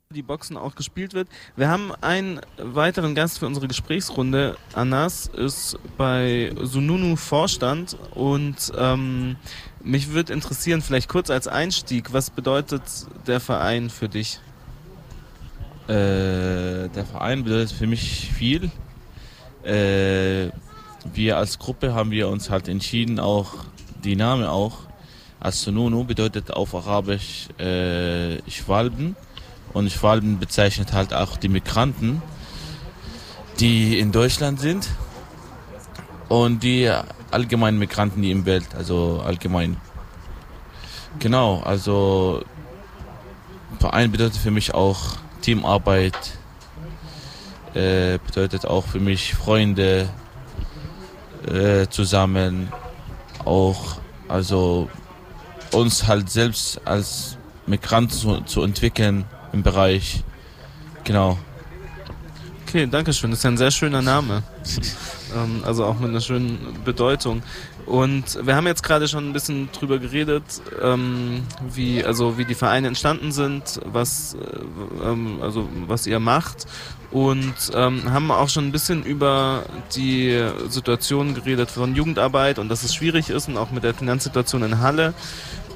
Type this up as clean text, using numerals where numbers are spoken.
die Boxen auch gespielt wird. Wir haben einen weiteren Gast für unsere Gesprächsrunde. Anas ist bei Sununu Vorstand und mich würde interessieren, vielleicht kurz als Einstieg, was bedeutet der Verein für dich? Der Verein bedeutet für mich viel. Äh, Wir als Gruppe haben wir uns halt entschieden, auch die Name auch, als Sununu bedeutet auf Arabisch Schwalben. Und Schwalben bezeichnet halt auch die Migranten, die in Deutschland sind und die allgemeinen Migranten, die im Welt, also allgemein. Genau, also Verein bedeutet für mich auch Teamarbeit, bedeutet auch für mich Freunde zusammen, auch also uns halt selbst als Migranten zu entwickeln im Bereich, genau. Okay, danke schön. Das ist ja ein sehr schöner Name. Also auch mit einer schönen Bedeutung. Und wir haben jetzt gerade schon ein bisschen drüber geredet, wie die Vereine entstanden sind, was ihr macht. Und haben auch schon ein bisschen über die Situation geredet von Jugendarbeit und dass es schwierig ist und auch mit der Finanzsituation in Halle.